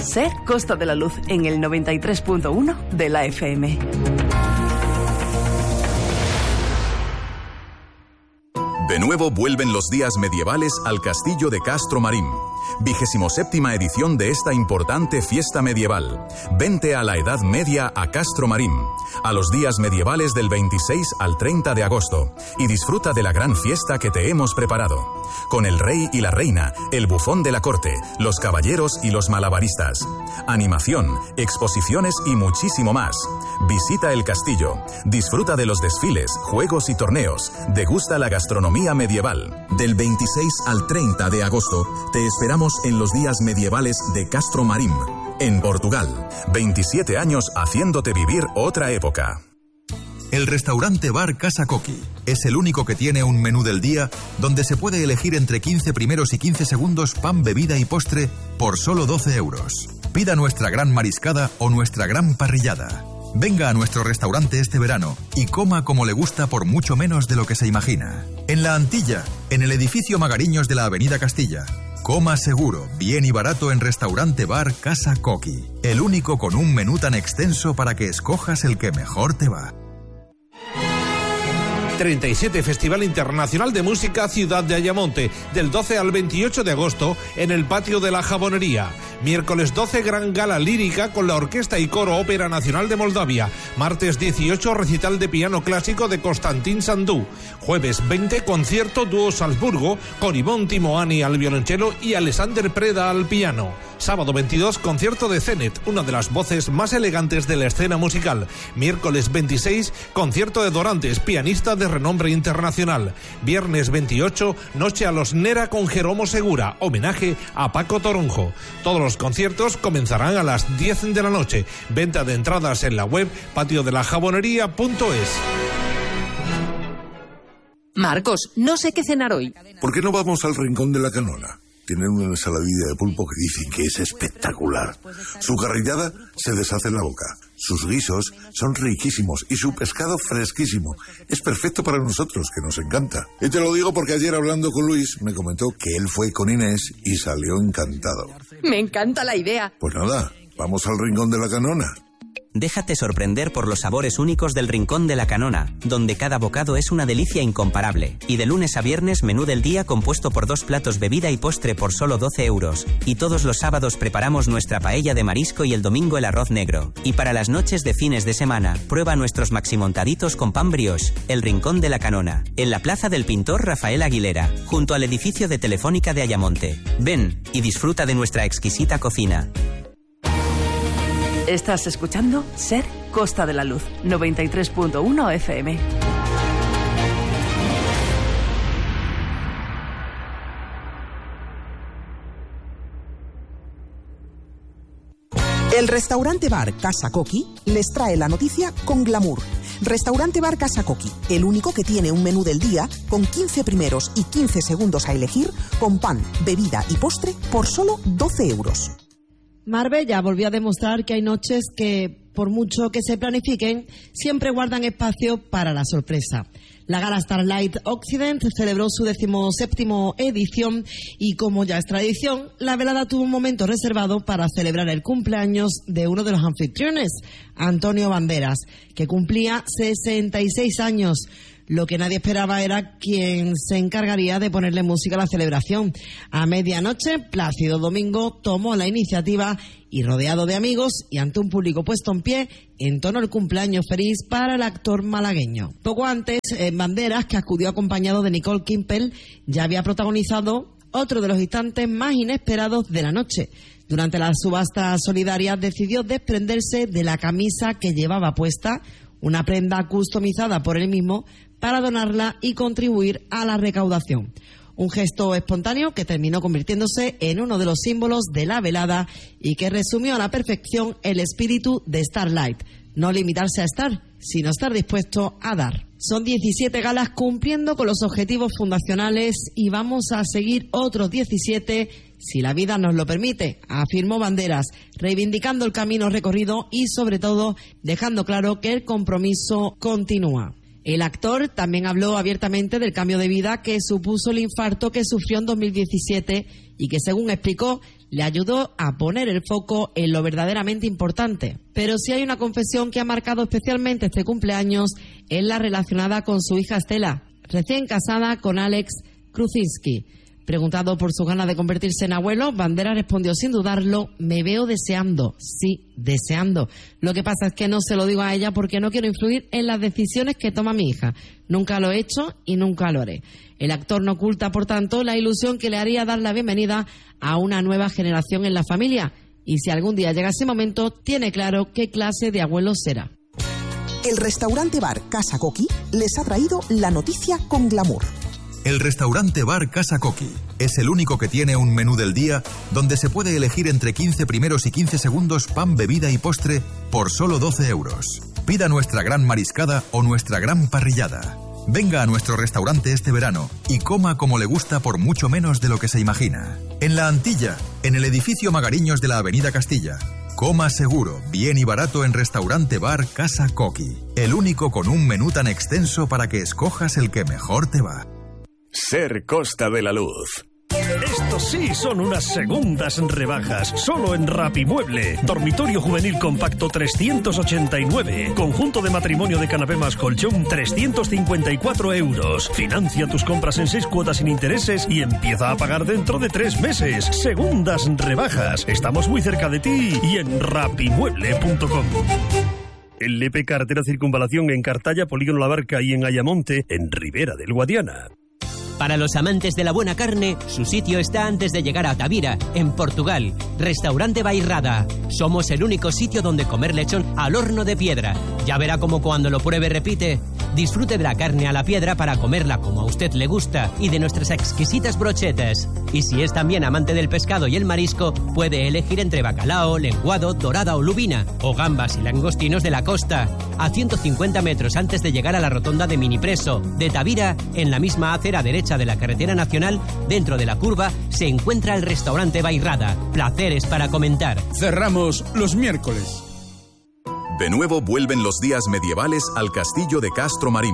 Ser Costa de la Luz en el 93.1 de la FM. De nuevo vuelven los días medievales al Castillo de Castro Marín. 27ª edición de esta importante fiesta medieval. Vente a la Edad Media a Castro Marín, a los días medievales del 26 al 30 de agosto, y disfruta de la gran fiesta que te hemos preparado. Con el rey y la reina, el bufón de la corte, los caballeros y los malabaristas. Animación, exposiciones y muchísimo más. Visita el castillo, disfruta de los desfiles, juegos y torneos, degusta la gastronomía medieval. Del 26 al 30 de agosto te esperamos en los días medievales de Castro Marín, en Portugal. 27 años haciéndote vivir otra época. El restaurante bar Casa Coqui es el único que tiene un menú del día donde se puede elegir entre 15 primeros y 15 segundos pan, bebida y postre por solo 12 euros. Pida nuestra gran mariscada o nuestra gran parrillada. Venga a nuestro restaurante este verano y coma como le gusta por mucho menos de lo que se imagina. En La Antilla, en el edificio Magariños de la Avenida Castilla. Coma seguro, bien y barato en Restaurante Bar Casa Coqui. El único con un menú tan extenso para que escojas el que mejor te va. 37 Festival Internacional de Música Ciudad de Ayamonte, del 12 al 28 de agosto en el Patio de la Jabonería. Miércoles 12, gran gala lírica con la Orquesta y Coro Ópera Nacional de Moldavia. Martes 18, recital de piano clásico de Constantin Sandú. Jueves 20, concierto dúo Salzburgo con Ivonne Timoani al violonchelo y Alexander Preda al piano. Sábado 22, concierto de Zenet, una de las voces más elegantes de la escena musical. Miércoles 26, concierto de Dorantes, pianista de renombre internacional. Viernes 28, noche a los Nera con Jeromo Segura, homenaje a Paco Toronjo. Todos los conciertos comenzarán a las 10 de la noche. Venta de entradas en la web patiodelajabonería.es. Marcos, no sé qué cenar hoy. ¿Por qué no vamos al Rincón de la Canona? Tienen una ensaladilla de pulpo que dicen que es espectacular. Su carrillada se deshace en la boca. Sus guisos son riquísimos y su pescado fresquísimo. Es perfecto para nosotros, que nos encanta. Y te lo digo porque ayer hablando con Luis me comentó que él fue con Inés y salió encantado. Me encanta la idea. Pues nada, vamos al Rincón de la Canona. Déjate sorprender por los sabores únicos del Rincón de la Canona, donde cada bocado es una delicia incomparable. Y de lunes a viernes, menú del día compuesto por 2 platos, bebida y postre por solo 12 euros. Y todos los sábados preparamos nuestra paella de marisco y el domingo el arroz negro. Y para las noches de fines de semana, prueba nuestros maximontaditos con pan brioche. El Rincón de la Canona, en la plaza del pintor Rafael Aguilera, junto al edificio de Telefónica de Ayamonte. Ven y disfruta de nuestra exquisita cocina. Estás escuchando Ser Costa de la Luz, 93.1 FM. El restaurante bar Casa Coqui les trae la noticia con glamour. Restaurante bar Casa Coqui, el único que tiene un menú del día con 15 primeros y 15 segundos a elegir, con pan, bebida y postre por solo 12 euros. Marbella volvió a demostrar que hay noches que, por mucho que se planifiquen, siempre guardan espacio para la sorpresa. La gala Starlight Occident celebró su 17ª edición y, como ya es tradición, la velada tuvo un momento reservado para celebrar el cumpleaños de uno de los anfitriones, Antonio Banderas, que cumplía 66 años. Lo que nadie esperaba era quien se encargaría de ponerle música a la celebración. A medianoche, Plácido Domingo tomó la iniciativa y, rodeado de amigos y ante un público puesto en pie, entonó el cumpleaños feliz para el actor malagueño. Poco antes, Banderas, que acudió acompañado de Nicole Kimpel, ya había protagonizado otro de los instantes más inesperados de la noche. Durante la subasta solidaria decidió desprenderse de la camisa que llevaba puesta, una prenda customizada por él mismo, para donarla y contribuir a la recaudación. Un gesto espontáneo que terminó convirtiéndose en uno de los símbolos de la velada y que resumió a la perfección el espíritu de Starlight. No limitarse a estar, sino estar dispuesto a dar. Son 17 galas cumpliendo con los objetivos fundacionales y vamos a seguir otros 17 si la vida nos lo permite, afirmó Banderas, reivindicando el camino recorrido y, sobre todo, dejando claro que el compromiso continúa. El actor también habló abiertamente del cambio de vida que supuso el infarto que sufrió en 2017 y que, según explicó, le ayudó a poner el foco en lo verdaderamente importante. Pero si hay una confesión que ha marcado especialmente este cumpleaños, es la relacionada con su hija Estela, recién casada con Alex Kruczynski. Preguntado por sus ganas de convertirse en abuelo, Bandera respondió sin dudarlo: me veo deseando, sí, deseando. Lo que pasa es que no se lo digo a ella porque no quiero influir en las decisiones que toma mi hija. Nunca lo he hecho y nunca lo haré. El actor no oculta, por tanto, la ilusión que le haría dar la bienvenida a una nueva generación en la familia. Y si algún día llega ese momento, tiene claro qué clase de abuelo será. El restaurante bar Casa Coqui les ha traído la noticia con glamour. El restaurante bar Casa Coqui es el único que tiene un menú del día donde se puede elegir entre 15 primeros y 15 segundos pan, bebida y postre por solo 12 euros. Pida nuestra gran mariscada o nuestra gran parrillada. Venga a nuestro restaurante este verano y coma como le gusta por mucho menos de lo que se imagina. En La Antilla, en el edificio Magariños de la Avenida Castilla. Coma seguro, bien y barato en restaurante bar Casa Coqui. El único con un menú tan extenso para que escojas el que mejor te va. Ser Costa de la Luz. Estos sí son unas segundas rebajas, solo en Rapimueble. Dormitorio juvenil compacto 389. Conjunto de matrimonio de canapé más colchón 354 euros. Financia tus compras en 6 cuotas sin intereses y empieza a pagar dentro de 3 meses. Segundas rebajas. Estamos muy cerca de ti y en rapimueble.com. En Lepe, carretera Circunvalación, en Cartaya, Polígono La Barca y en Ayamonte, en Ribera del Guadiana. Para los amantes de la buena carne, su sitio está antes de llegar a Tavira, en Portugal. Restaurante Bairrada. Somos el único sitio donde comer lechón al horno de piedra. Ya verá cómo cuando lo pruebe repite. Disfrute de la carne a la piedra para comerla como a usted le gusta y de nuestras exquisitas brochetas. Y si es también amante del pescado y el marisco, puede elegir entre bacalao, lenguado, dorada o lubina, o gambas y langostinos de la costa. A 150 metros antes de llegar a la rotonda de Minipreso, de Tavira, en la misma acera derecha de la carretera nacional, dentro de la curva, se encuentra el restaurante Bairrada. Placeres para comentar. Cerramos los miércoles. De nuevo vuelven los días medievales al Castillo de Castro Marín.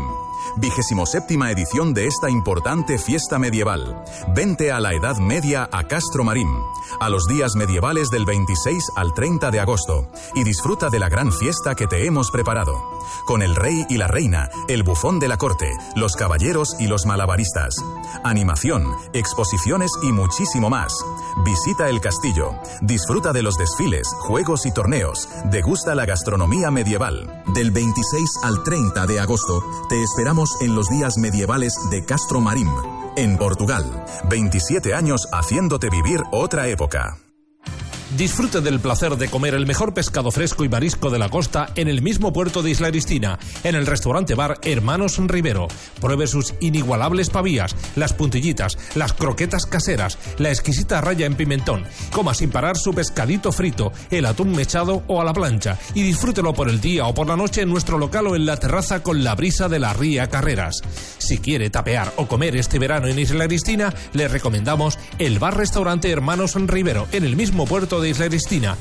27ª edición de esta importante fiesta medieval. Vente a la Edad Media a Castro Marín, a los días medievales del 26 al 30 de agosto, y disfruta de la gran fiesta que te hemos preparado. Con el rey y la reina, el bufón de la corte, los caballeros y los malabaristas. Animación, exposiciones y muchísimo más. Visita el castillo, disfruta de los desfiles, juegos y torneos, degusta la gastronomía medieval. Del 26 al 30 de agosto te esperamos en los días medievales de Castro Marín, en Portugal. 27 años haciéndote vivir otra época. Disfrute del placer de comer el mejor pescado fresco y marisco de la costa en el mismo puerto de Isla Cristina, en el restaurante bar Hermanos Rivero. Pruebe sus inigualables pavías, las puntillitas, las croquetas caseras, la exquisita raya en pimentón. Coma sin parar su pescadito frito, el atún mechado o a la plancha, y disfrútelo por el día o por la noche en nuestro local o en la terraza con la brisa de la ría Carreras. Si quiere tapear o comer este verano en Isla Cristina, le recomendamos el bar-restaurante Hermanos Rivero, en el mismo puerto de Isla Cristina.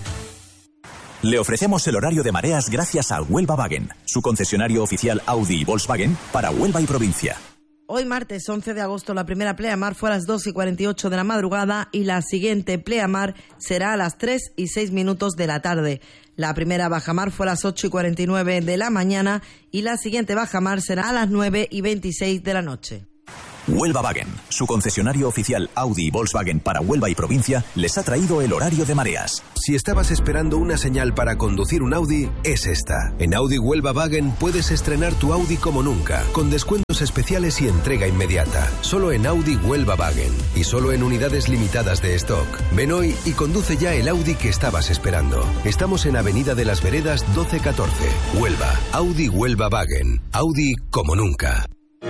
Le ofrecemos el horario de mareas gracias a Huelva Wagen, su concesionario oficial Audi y Volkswagen para Huelva y provincia. Hoy martes 11 de agosto la primera pleamar fue a las 2:48 de la madrugada y la siguiente pleamar será a las 3:06 de la tarde. La primera bajamar fue a las 8:49 de la mañana y la siguiente bajamar será a las 9:26 de la noche. Huelva Wagen, su concesionario oficial Audi y Volkswagen para Huelva y provincia, les ha traído el horario de mareas. Si estabas esperando una señal para conducir un Audi, es esta. En Audi Huelva Wagen puedes estrenar tu Audi como nunca, con descuentos especiales y entrega inmediata. Solo en Audi Huelva Wagen y solo en unidades limitadas de stock. Ven hoy y conduce ya el Audi que estabas esperando. Estamos en Avenida de las Veredas 1214, Huelva. Audi Huelva Wagen. Audi como nunca.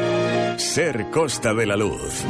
Ser Costa de la Luz.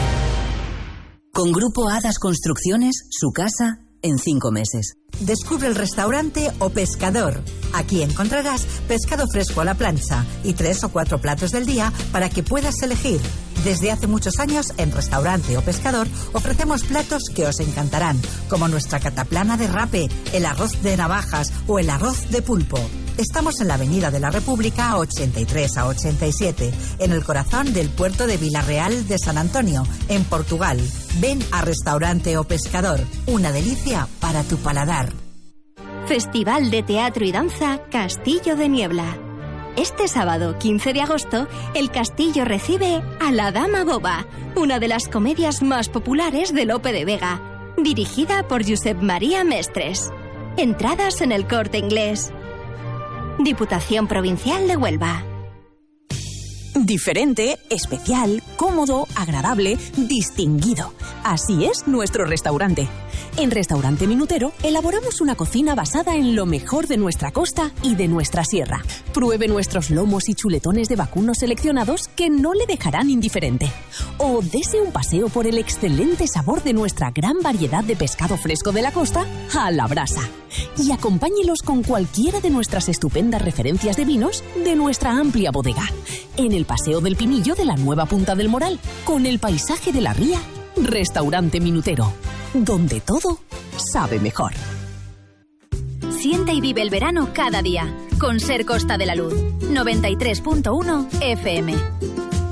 Con Grupo Hadas Construcciones, su casa en 5 meses. Descubre el restaurante O Pescador. Aquí encontrarás pescado fresco a la plancha y 3 o 4 platos del día para que puedas elegir. Desde hace muchos años en Restaurante O Pescador ofrecemos platos que os encantarán, como nuestra cataplana de rape, el arroz de navajas o el arroz de pulpo. Estamos en la Avenida de la República 83 a 87, en el corazón del puerto de Vilarreal de San Antonio, en Portugal. Ven a Restaurante o Pescador, una delicia para tu paladar. Festival de Teatro y Danza Castillo de Niebla. Este sábado 15 de agosto, el Castillo recibe a La Dama Boba, una de las comedias más populares de Lope de Vega, dirigida por Josep María Mestres. Entradas en el Corte Inglés. Diputación Provincial de Huelva. Diferente, especial, cómodo, agradable, distinguido. Así es nuestro restaurante. En Restaurante Minutero elaboramos una cocina basada en lo mejor de nuestra costa y de nuestra sierra. Pruebe nuestros lomos y chuletones de vacuno seleccionados que no le dejarán indiferente. O dese un paseo por el excelente sabor de nuestra gran variedad de pescado fresco de la costa a la brasa. Y acompáñelos con cualquiera de nuestras estupendas referencias de vinos de nuestra amplia bodega. En el Paseo del Pinillo de la Nueva Punta del Moral, con el paisaje de la ría, Restaurante Minutero, donde todo sabe mejor. Siente y vive el verano cada día, con Ser Costa de la Luz, 93.1 FM.